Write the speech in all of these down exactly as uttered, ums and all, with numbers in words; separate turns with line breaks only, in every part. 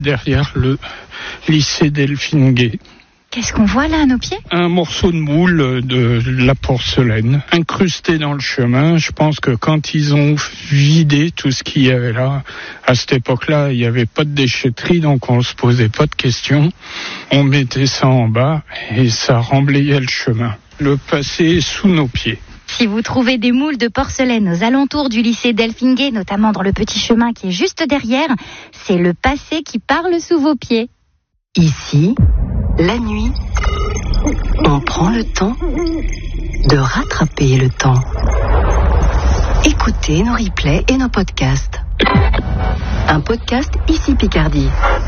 derrière le lycée Delphine Gay.
Qu'est-ce qu'on voit là à nos pieds ?
Un morceau de moule de la porcelaine incrusté dans le chemin. Je pense que quand ils ont vidé tout ce qu'il y avait là, à cette époque-là, il n'y avait pas de déchetterie, donc on ne se posait pas de questions. On mettait ça en bas et ça remblayait le chemin. Le passé est sous nos pieds.
Si vous trouvez des moules de porcelaine aux alentours du lycée Delphine Gay, notamment dans le petit chemin qui est juste derrière, c'est le passé qui parle sous vos pieds.
Ici, la nuit, on prend le temps de rattraper le temps. Écoutez nos replays et nos podcasts. Un podcast Ici Picardie.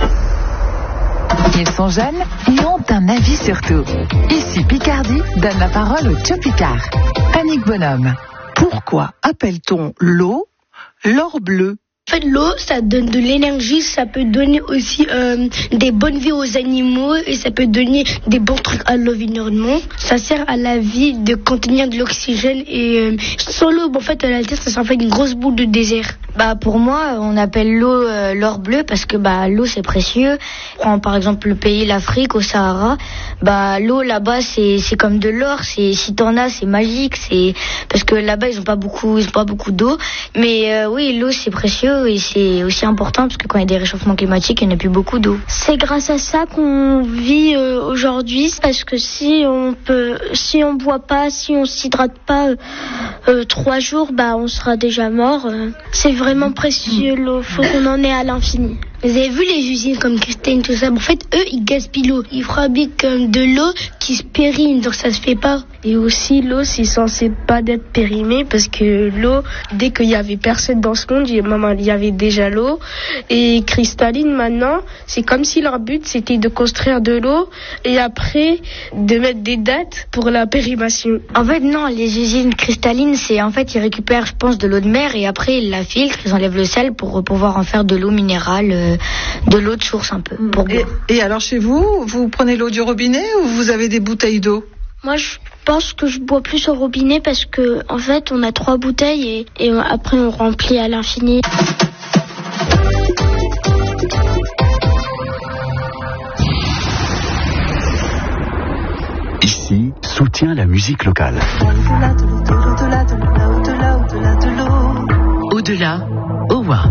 Ils sont jeunes et ont un avis sur tout. Ici Picardie donne la parole au Tio Picard. Annick Bonhomme.
Pourquoi appelle-t-on l'eau l'or bleu ?
En fait, l'eau, ça donne de l'énergie, ça peut donner aussi euh, des bonnes vies aux animaux et ça peut donner des bons trucs à l'environnement. Ça sert à la vie de contenir de l'oxygène et euh, sans l'eau, en fait, à la terre, ça fait une grosse boule de désert.
Bah pour moi, on appelle l'eau euh, l'or bleu parce que bah l'eau c'est précieux. Prends par exemple le pays l'Afrique au Sahara, bah l'eau là-bas c'est c'est comme de l'or, c'est si t'en as c'est magique, c'est parce que là-bas ils ont pas beaucoup ils ont pas beaucoup d'eau, mais euh, oui l'eau c'est précieux et c'est aussi important parce que quand il y a des réchauffements climatiques, il n'y a plus beaucoup d'eau.
C'est grâce à ça qu'on vit euh, aujourd'hui parce que si on peut si on boit pas, si on s'hydrate pas euh, euh, trois jours, bah on sera déjà mort. Euh, c'est vraiment précieux l'eau, faut qu'on en ait à l'infini. Vous avez vu les usines comme Christine, tout ça, en fait, eux, ils gaspillent l'eau. Ils fabriquent euh, de l'eau qui se périme, donc ça se fait pas.
Et aussi, l'eau, c'est censé pas d'être périmée, parce que l'eau, dès qu'il y avait personne dans ce monde, il y avait déjà l'eau. Et cristalline, maintenant, c'est comme si leur but, c'était de construire de l'eau, et après, de mettre des dates pour la périmation.
En fait, non, les usines cristallines, c'est, en fait, ils récupèrent, je pense, de l'eau de mer, et après, ils la filtrent, ils enlèvent le sel pour pouvoir en faire de l'eau minérale, euh, de l'eau de source un peu. Pour
et, et alors chez vous, vous prenez l'eau du robinet ou vous avez des bouteilles d'eau ?
Moi, je pense que je bois plus au robinet parce que, en fait, on a trois bouteilles et, et après on remplit à l'infini.
Ici, soutient la musique locale.
Au-delà